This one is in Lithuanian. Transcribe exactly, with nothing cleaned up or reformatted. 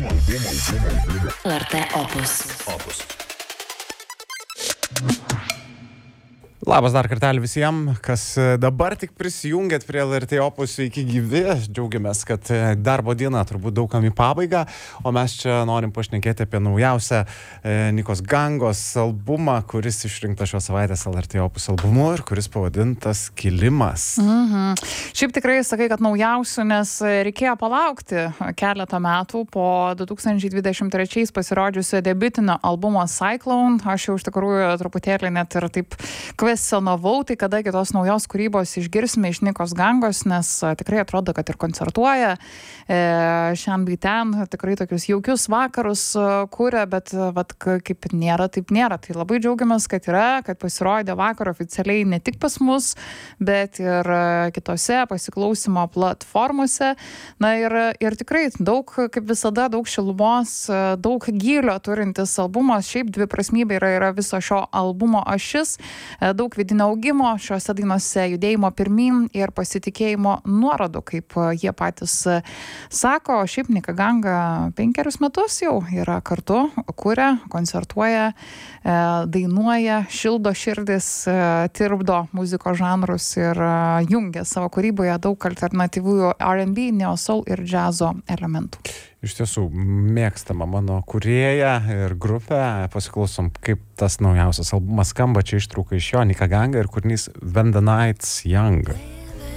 L R T Opus. Opus. Labas dar kartelį visiems, kas dabar tik prisijungėt prie L R T Opus, sveiki gyvi. Džiaugiamės, kad darbo diena turbūt daugam į pabaigą, o mes čia norim pašnekėti apie naujausią e, Nikos Gangos albumą, kuris išrinktas šios savaitės L R T Opus albumu ir kuris pavadintas Kilimas. Mhm. Šiaip tikrai sakai, kad naujausių, nes reikėjo palaukti keletą metų po du tūkstančiai dvidešimt trečiais pasirodžiusio debiutinio albumo Cyclone. Aš jau iš tikrųjų truputėlį net ir taip kvestionavau, tai kada kitos naujos kūrybos išgirsime iš Nikos Gangos, nes tikrai atrodo, kad ir koncertuoja e, šiandien bei ten, tikrai tokius jaukius vakarus kuria, bet vat, kaip nėra, taip nėra. Tai labai džiaugiamės, kad yra, kad pasirodė vakar oficialiai ne tik pas mus, bet ir kitose pasiklausimo platformose. Na ir, ir tikrai daug, kaip visada, daug šilumos, daug gylio turintis albumas. Šiaip dviprasmybė yra, yra viso šio albumo ašis. Daug vidinio augimo, šiuose dainose judėjimo pirmyn ir pasitikėjimo nuorodų, kaip jie patys sako. Šiaip Nika Ganga penkerius metus jau yra kartu, kuria, koncertuoja, dainuoja, šildo širdis, tirpdo muzikos žanrus ir jungia savo kūryboje daug alternatyvių R and B, neo soul ir džiazo elementų. Iš tiesų, mėgstama mano kūrėja ir grupė. Pasiklausom, kaip tas naujausias albumas skamba. Čia ištrauka iš jo, Nika Ganga ir kūrinys When the Night's Young.